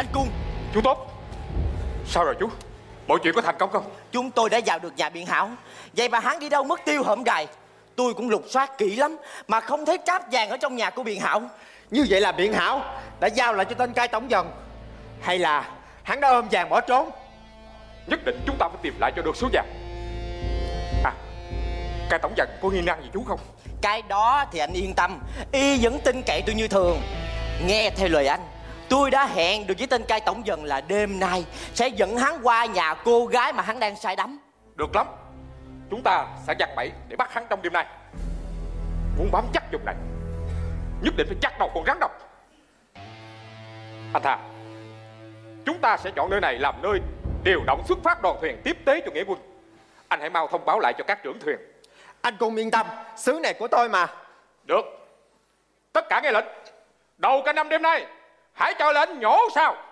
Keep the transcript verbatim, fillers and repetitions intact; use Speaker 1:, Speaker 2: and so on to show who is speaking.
Speaker 1: Anh Cung.
Speaker 2: Chú Tốt, sao rồi chú? Mọi chuyện có thành công không?
Speaker 1: Chúng tôi đã vào được nhà Biện Hảo. Vậy mà hắn đi đâu mất tiêu hổm gài. Tôi cũng lục soát kỹ lắm mà không thấy cáp vàng ở trong nhà của Biện Hảo.
Speaker 3: Như vậy là Biện Hảo đã giao lại cho tên cai tổng dần, hay là hắn đã ôm vàng bỏ trốn?
Speaker 2: Nhất định chúng ta phải tìm lại cho được số vàng. À, cai tổng dần có nghi năng gì chú không?
Speaker 1: Cái đó thì anh yên tâm, y vẫn tin cậy tôi như thường. Nghe theo lời anh, tôi đã hẹn được với tên cai tổng dần là đêm nay sẽ dẫn hắn qua nhà cô gái mà hắn đang say đắm.
Speaker 2: Được lắm, chúng ta sẽ giặt bẫy để bắt hắn trong đêm nay. Muốn bám chắc vùng này, nhất định phải chắc đầu con rắn độc. Anh Tha, chúng ta sẽ chọn nơi này làm nơi điều động xuất phát đoàn thuyền tiếp tế cho nghĩa quân. Anh hãy mau thông báo lại cho các trưởng thuyền.
Speaker 3: Anh Cung yên tâm, xứ này của tôi mà.
Speaker 2: Được, tất cả nghe lệnh. Đầu cả năm đêm nay hãy cho lệnh nhổ sao.